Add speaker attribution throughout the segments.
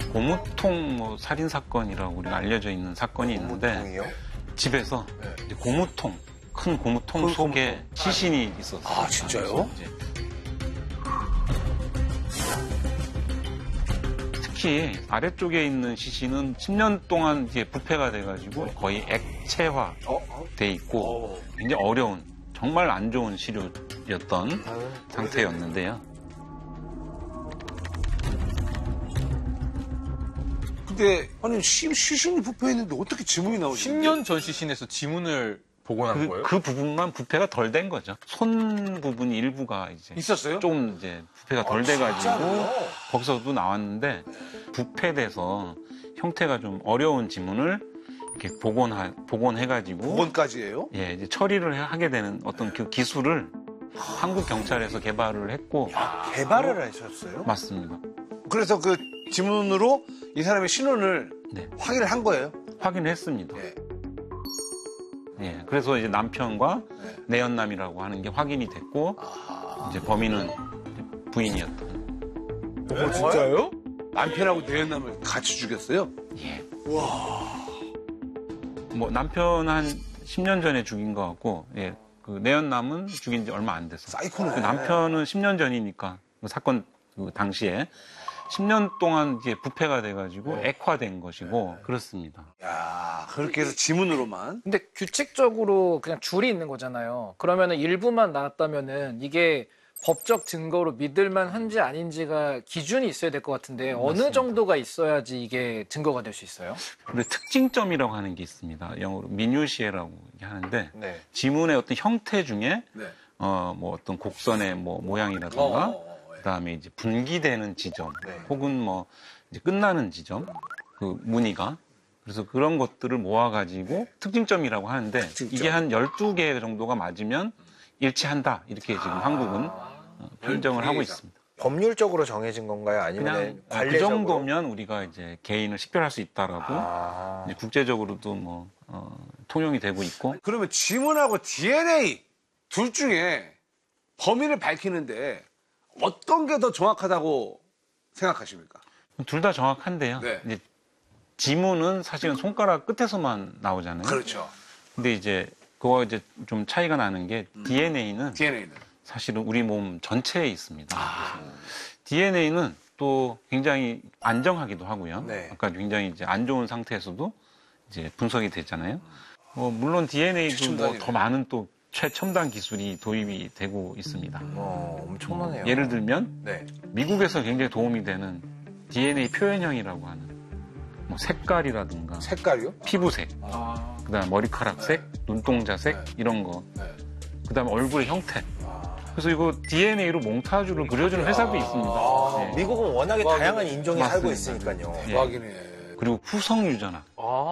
Speaker 1: 고무통 뭐 살인 사건이라고 우리가 알려져 있는 사건이 있는데
Speaker 2: 고무통이요?
Speaker 1: 집에서 이제 고무통, 큰 고무통 속에 시신이 있었어요.
Speaker 3: 아, 진짜요?
Speaker 1: 특히 아래쪽에 있는 시신은 10년 동안 이제 부패가 돼가지고 거의 액체화 돼 있고 굉장히 어려운, 정말 안 좋은 시료였던 상태였는데요.
Speaker 3: 근데 아니 시신이 부패 있는데 어떻게 지문이 나오지?
Speaker 4: 10년 전 시신에서 지문을 복원한 거예요?
Speaker 1: 그 부분만 부패가 덜 된 거죠. 손 부분 일부가 이제
Speaker 3: 있었어요?
Speaker 1: 좀 이제 부패가 덜 돼가지고 거기서도 나왔는데 부패돼서 형태가 좀 어려운 지문을 이렇게 복원해가지고
Speaker 3: 복원까지예요?
Speaker 1: 예, 이제 처리를 하게 되는 어떤 그 기술을 한국 경찰에서 개발을 했고
Speaker 2: 개발을 하셨어요?
Speaker 1: 맞습니다.
Speaker 3: 그래서 그 지문으로 이 사람의 신원을
Speaker 1: 네.
Speaker 3: 확인을 한 거예요?
Speaker 1: 확인했습니다.
Speaker 3: 예.
Speaker 1: 예, 그래서 이제 남편과 내연남이라고 하는 게 확인이 됐고 이제 범인은 이제 부인이었던.
Speaker 3: 진짜요? 남편하고 내연남을 같이 죽였어요?
Speaker 1: 예. 뭐 남편은 한 10년 전에 죽인 것 같고, 예, 그 내연남은 죽인 지 얼마 안 됐어요.
Speaker 3: 사이코네.
Speaker 1: 그 남편은 10년 전이니까 그 사건 그 당시에 10년 동안 이제 부패가 돼가지고 액화된 것이고 그렇습니다.
Speaker 3: 야, 그렇게 해서 지문으로만.
Speaker 5: 근데 규칙적으로 그냥 줄이 있는 거잖아요. 그러면은 일부만 나왔다면은 이게 법적 증거로 믿을만 한지 아닌지가 기준이 있어야 될 것 같은데 어느 정도가 있어야지 이게 증거가 될 수 있어요?
Speaker 1: 근데 특징점이라고 하는 게 있습니다. 영어로 미뉴시에라고 하는데
Speaker 2: 네.
Speaker 1: 지문의 어떤 형태 중에
Speaker 3: 네.
Speaker 1: 뭐 어떤 곡선의 뭐 모양이라든가 그다음에 이제 분기되는 지점 혹은 뭐 이제 끝나는 지점 그 무늬가 그래서 그런 것들을 모아가지고 특징점이라고 하는데 이게 한 12개 정도가 맞으면 일치한다 이렇게 지금 한국은 판정을 하고 있습니다.
Speaker 2: 법률적으로 정해진 건가요? 아니면
Speaker 1: 그냥 그
Speaker 2: 관례적으로?
Speaker 1: 정도면 우리가 이제 개인을 식별할 수 있다라고 이제 국제적으로도 뭐 통용이 되고 있고
Speaker 3: 그러면 지문하고 DNA 둘 중에 범인을 밝히는데 어떤 게 더 정확하다고 생각하십니까?
Speaker 1: 둘 다 정확한데요.
Speaker 3: 네.
Speaker 1: 이제 지문은 사실은 손가락 끝에서만 나오잖아요.
Speaker 3: 그렇죠.
Speaker 1: 근데 이제 그거와 이제 좀 차이가 나는 게 DNA는
Speaker 3: DNA는.
Speaker 1: 사실은 우리 몸 전체에 있습니다. DNA는 또 굉장히 안정하기도 하고요.
Speaker 2: 네.
Speaker 1: 아까 굉장히 이제 안 좋은 상태에서도 이제 분석이 됐잖아요. 물론 DNA도 뭐 더 많은 또 최첨단 기술이 도입이 되고 있습니다.
Speaker 2: 엄청나네요.
Speaker 1: 예를 들면
Speaker 2: 네.
Speaker 1: 미국에서 굉장히 도움이 되는 DNA 표현형이라고 하는 뭐 색깔이라든가
Speaker 3: 색깔이요?
Speaker 1: 피부색, 그다음 머리카락색, 눈동자색 이런 거, 그다음 얼굴의 형태. 그래서 이거 DNA로 몽타주를 그려주는 회사도 있습니다. 네.
Speaker 2: 미국은 워낙에 다양한 인종이 살고
Speaker 1: 맞습니다.
Speaker 2: 있으니까요.
Speaker 1: 예.
Speaker 3: 대박이네.
Speaker 1: 그리고 후성 유전학,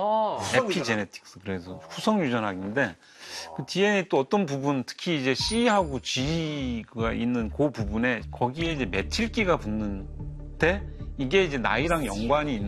Speaker 1: 에피제네틱스 그래서 후성 유전학인데 그 DNA 또 어떤 부분 특히 이제 C하고 G가 있는 그 부분에 거기에 이제 메틸기가 붙는데 이게 이제 나이랑 연관이 있는